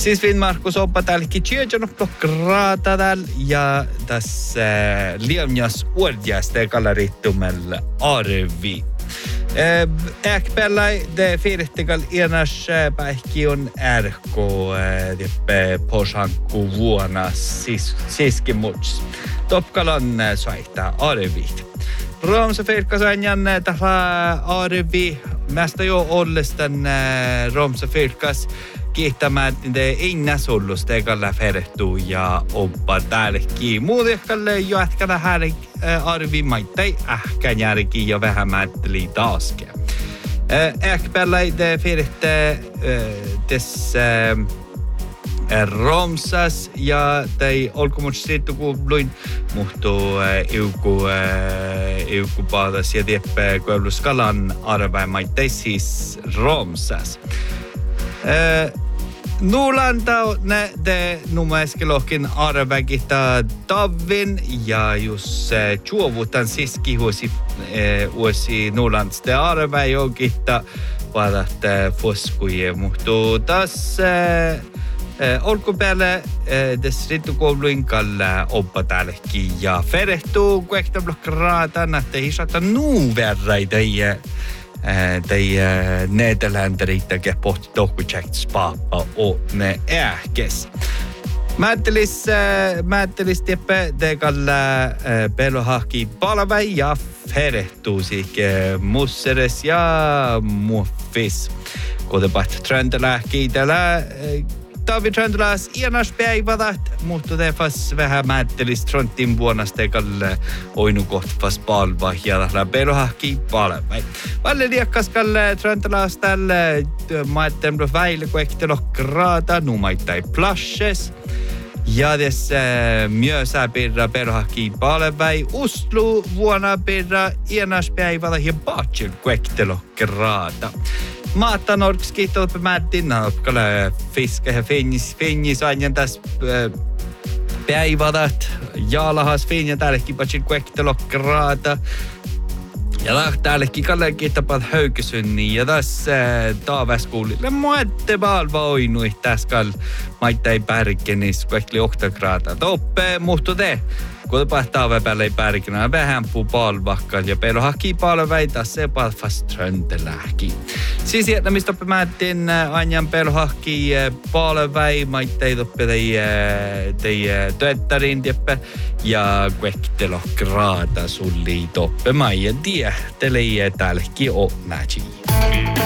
Siis Markus oppa täälläkin tjejänoppo kraatadal ja tässä liemjas uudjasta galleriittumella arvi. Äkpällai de fiirittikal ienas päihkion ärko poshankku vuonna siskimuts. Topkalan saittaa arvit. Romsa firkasanjan tällä arvi. Mästä jo ollestan Romsa firkas kiittämään innas ollusta ekalla ferehtuu ja oppa täällekin. Muutekalle jo ätkänä hänen arvi maittai ähkän järkiin ja vähän määtteli taaskin. Äkpällai de firehtä tässä Romsas ja tai olkomuts siitä kun luin muhtuu iuku paadas ja tieppä kouluskalan arvaimaittai siis Romsas. Nuulantau ne de numaiskelohkin arväkitä tavin ja jos juovutan siskihuosi uusi nuulanste arvä jokita varat foskuje muhtuu taas olkupäällä tässä rittukouluin kalla oppa täälläkin ja ferehtuu kuekta blokkraatan että hisata nuuverraita tai nederländerita pohti tohkutsekt spaappa o ne ähkes. Määttelis teppä tekalla pelohahki palvai ja ferehtuu siike musseres ja muffis. Kotepat tröndelähki tällä Tavi tröndeläs ienas päivädat, mutta tefas vähän määttelis trontin vuonnastekalle oinukohtfas palva ja tällä pelohahki palvai. Valle liekkaskalle tröndeläs tälle maettemlo väille kuektelo kraata numaittai plashes. Ja tässä myösä pirra pelohahki palvai uslu vuonna pirra ienas päivädat ja paatsil kuektelo kraata. Maatan orks kiittolpe määttin, napkale fiske ja finnis ajan tässä päivädat. Jaalahas finja täällekin patsin kuektelo kraata. Ja täällekin kalleen kiittäpät höykysynni ja tässä taaväskuulille muette palva oinui täskal maittai pärkenis kuekteli 8 kraata. Toppe muhtu te. Kun pahtaa päälle ei pärkinä vähän puu palvakkal ja pelohahki palveita se palfas tröntelähki. Siis sieltä mistä päättiin anjan pelohahki palvei maittai toppe tei töttärin teppä ja kuektelo kraata sulli toppe maija tie telei täällekin o näji.